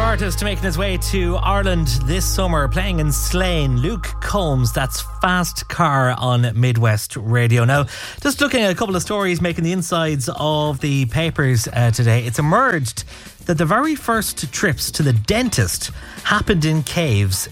artist making his way to Ireland this summer, playing in Slane, Luke Combs. That's Fast Car on Midwest Radio. Now, just looking at a couple of stories making the insides of the papers today, it's emerged that the very first trips to the dentist happened in caves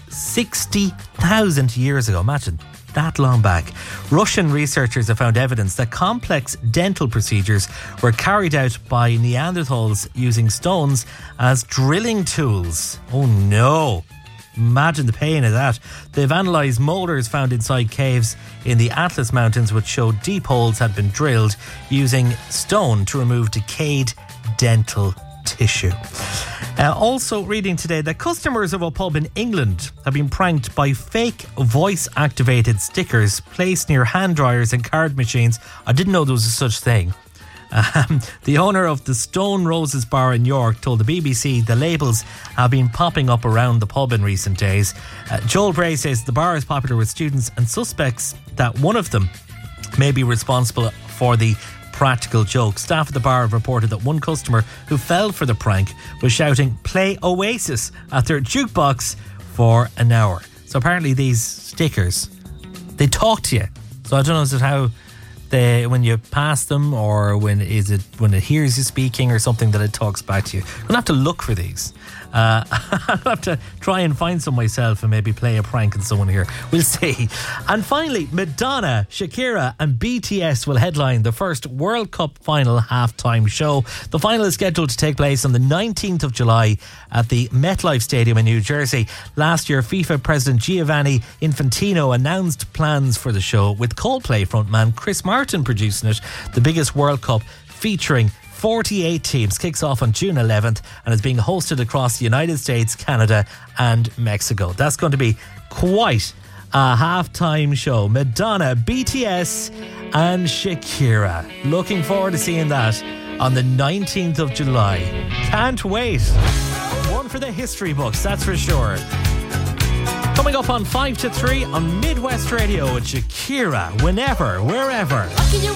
60,000 years ago. Imagine that long back. Russian researchers have found evidence that complex dental procedures were carried out by Neanderthals using stones as drilling tools. Oh no. Imagine the pain of that. They've analysed moulders found inside caves in the Atlas Mountains, which showed deep holes had been drilled using stone to remove decayed dental tissue. Also reading today that customers of a pub in England have been pranked by fake voice-activated stickers placed near hand dryers and card machines. I didn't know there was a such thing. The owner of the Stone Roses bar in York told the BBC the labels have been popping up around the pub in recent days. Joel Bray says the bar is popular with students and suspects that one of them may be responsible for the practical joke. Staff at the bar have reported that one customer who fell for the prank was shouting "Play Oasis" at their jukebox for an hour. So apparently these stickers, they talk to you. So I don't know, is it how when you pass them, or when it hears you speaking or something that it talks back to you? I'll have to look for these. I'll have to try and find some myself and maybe play a prank on someone here. We'll see. And finally, Madonna, Shakira and BTS will headline the first World Cup final halftime show. The final is scheduled to take place on the 19th of July at the MetLife Stadium in New Jersey. Last year, FIFA President Giovanni Infantino announced plans for the show, with Coldplay frontman Chris Martin producing it. The biggest World Cup, featuring 48 teams, kicks off on June 11th and is being hosted across the United States, Canada and Mexico. That's going to be quite a halftime show. Madonna, BTS and Shakira. Looking forward to seeing that on the 19th of July. Can't wait. One for the history books, that's for sure. Coming up on 5 to 3 on Midwest Radio with Shakira, Whenever, Wherever.